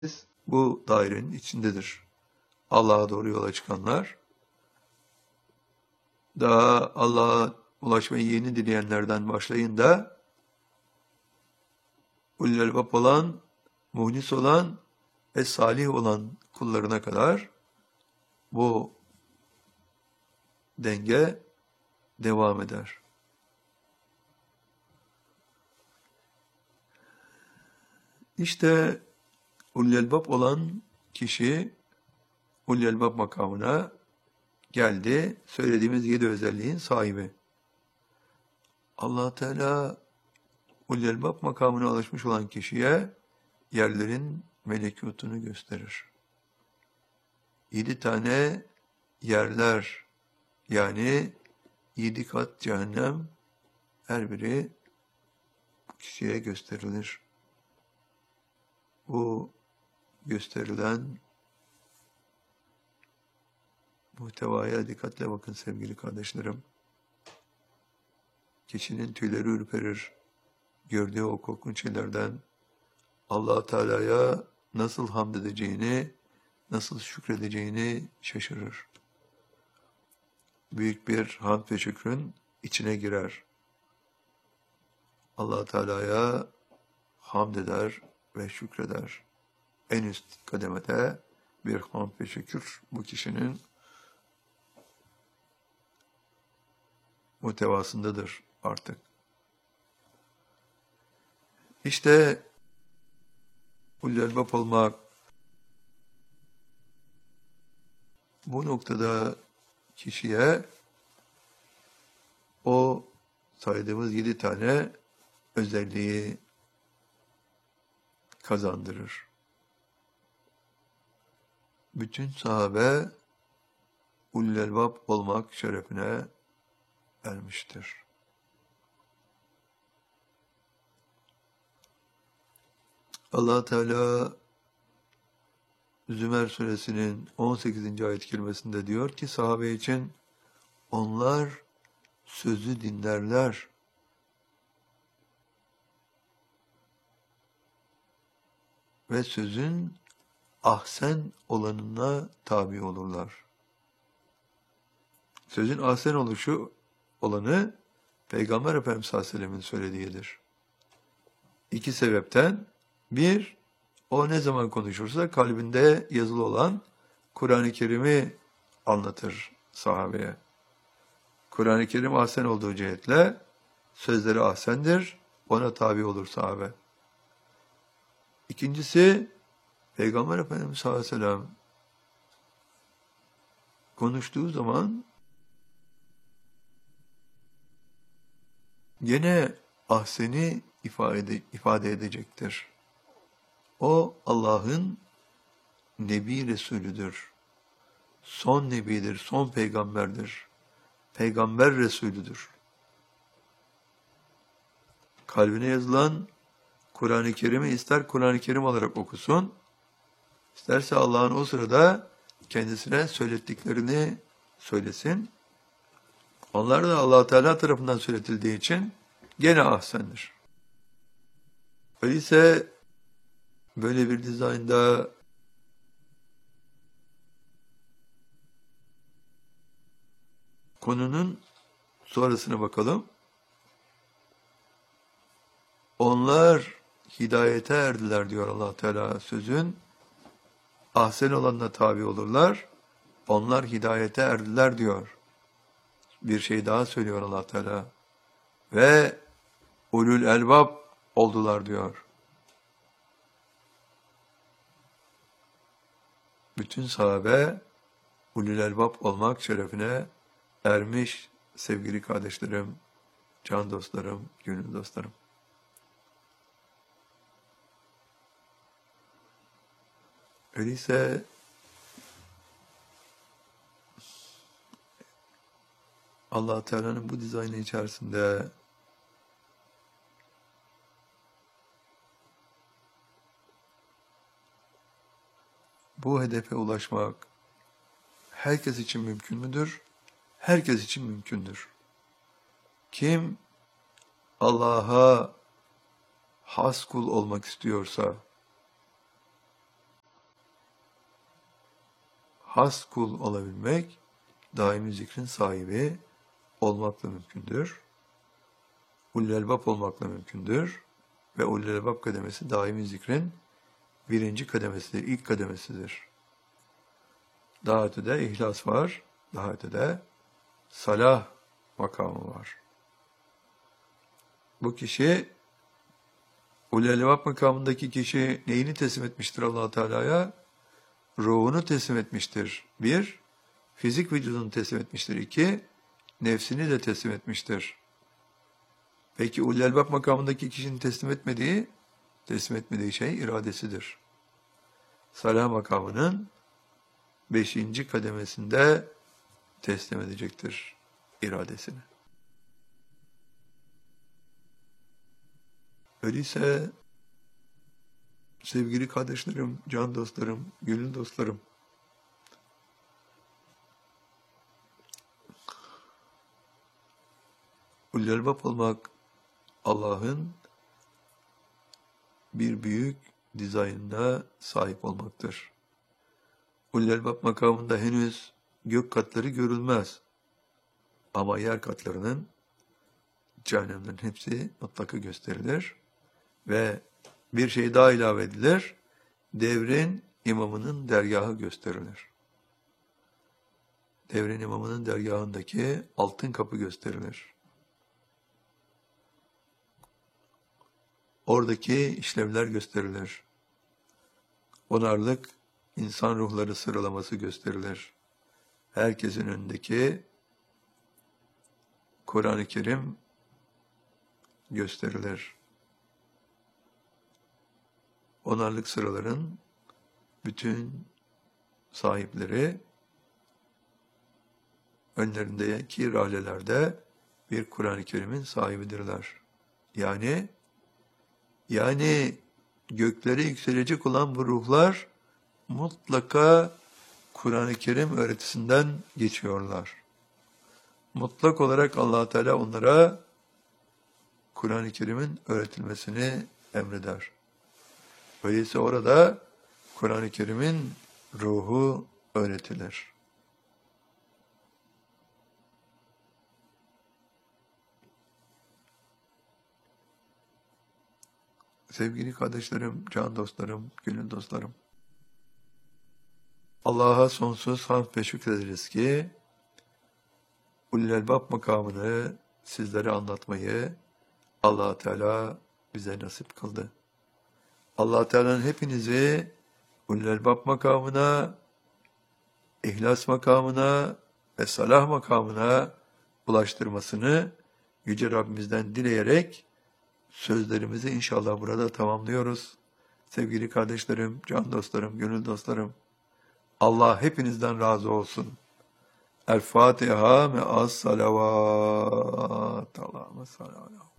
bu dairenin içindedir. Allah'a doğru yola çıkanlar, daha Allah'a ulaşmayı yeni dileyenlerden başlayın da, ulul elbab olan, muhlis olan ve salih olan kullarına kadar bu denge devam eder. İşte ulul elbab olan kişi ulul elbab makamına geldi. Söylediğimiz 7 özelliğin sahibi. Allah Teala ulul elbab makamına ulaşmış olan kişiye yerlerin melekutunu gösterir. 7 tane yerler, yani 7 kat cehennem, her biri bu kişiye gösterilir. Bu gösterilen muhtevaya dikkatle bakın sevgili kardeşlerim. Kişinin tüyleri ürperir. Gördüğü o korkunç şeylerden Allah Teala'ya nasıl hamd edeceğini, nasıl şükredeceğini şaşırır. Büyük bir hamd ve şükrün içine girer. Allah Teala'ya hamd eder ve şükreder. En üst kademede bir hamd ve şükür bu kişinin muhtevasındadır artık. İşte ulul elbab olmak, bu noktada kişiye o saydığımız 7 tane özelliği kazandırır. Bütün sahabe ulul elbab olmak şerefine ermiştir. Allah Teala Zümer suresinin 18. ayet kelimesinde diyor ki sahabe için onlar sözü dinlerler. Ve sözün ahsen olanına tabi olurlar. Sözün ahsen olanı Peygamber Efendimiz sallallahu aleyhi ve sellem'in söylediğidir. 2 sebepten: bir, o ne zaman konuşursa kalbinde yazılı olan Kur'an-ı Kerim'i anlatır sahabeye. Kur'an-ı Kerim ahsen olduğu cihetle sözleri ahsendir, ona tabi olur sahabe. İkincisi, Peygamber Efendimiz sallallahu aleyhi ve sellem konuştuğu zaman gene ahseni ifade edecektir. O Allah'ın Nebi Resulüdür. Son Nebidir, son peygamberdir. Peygamber Resulüdür. Kalbine yazılan Kur'an-ı Kerim'i ister Kur'an-ı Kerim olarak okusun, isterse Allah'ın o sırada kendisine söylettiklerini söylesin. Onlar da Allah Teala tarafından söyletildiği için gene ahsendir. Öyleyse böyle bir dizaynda konunun sonrasına bakalım. Onlar hidayete erdiler diyor Allah Teala, sözün ahsen olanına tabi olurlar. Onlar hidayete erdiler diyor. Bir şey daha söylüyor Allah Teala. Ve ulul elbab oldular diyor. Bütün sahabe ulul elbab olmak şerefine ermiş sevgili kardeşlerim, can dostlarım, gönül dostlarım. Öyleyse Allah Teala'nın bu dizaynı içerisinde bu hedefe ulaşmak herkes için mümkün müdür? Herkes için mümkündür. Kim Allah'a has kul olmak istiyorsa, has kul olabilmek, daimi zikrin sahibi olmakla mümkündür. Ulul elbab olmakla mümkündür. Ve ulul elbab kademesi daimi zikrin birinci kademesidir, ilk kademesidir. Daha ötede ihlas var, daha ötede salah makamı var. Bu kişi, ulul elbab makamındaki kişi neyini teslim etmiştir Allah Teala'ya? Ruhunu teslim etmiştir. Bir, fizik vücudunu teslim etmiştir. İki, nefsini de teslim etmiştir. Peki ulul elbab makamındaki kişinin teslim etmediği şey iradesidir. Salah makamının 5. kademesinde teslim edecektir iradesini. Öyleyse sevgili kardeşlerim, can dostlarım, gönül dostlarım, ulul elbab olmak Allah'ın bir büyük dizaynına sahip olmaktır. Ulul elbab makamında henüz gök katları görülmez. Ama yer katlarının, cehennemlerin hepsi mutlaka gösterilir. Ve bir şey daha ilave edilir. Devrin imamının dergahı gösterilir. Devrin imamının dergahındaki altın kapı gösterilir. Oradaki işlevler gösterilir. Onarlık insan ruhları sıralaması gösterilir. Herkesin önündeki Kur'an-ı Kerim gösterilir. Onarlık sıraların bütün sahipleri önlerindeki rahlelerde bir Kur'an-ı Kerim'in sahibidirler. Yani göklere yükselecek olan bu ruhlar mutlaka Kur'an-ı Kerim öğretisinden geçiyorlar. Mutlak olarak Allah Teala onlara Kur'an-ı Kerim'in öğretilmesini emreder. Öyleyse orada Kur'an-ı Kerim'in ruhu öğretilir. Sevgili kardeşlerim, can dostlarım, gönül dostlarım, Allah'a sonsuz hamd ve şükrederiz ki ulul elbab makamını sizlere anlatmayı Allah Teala bize nasip kıldı. Allah Teala'nın hepinizi ulul elbab makamına, ihlas makamına ve salah makamına ulaştırmasını Yüce Rabbimizden dileyerek sözlerimizi inşallah burada tamamlıyoruz. Sevgili kardeşlerim, can dostlarım, gönül dostlarım, Allah hepinizden razı olsun. El Fatiha me'as salavat. Allahümme salli ala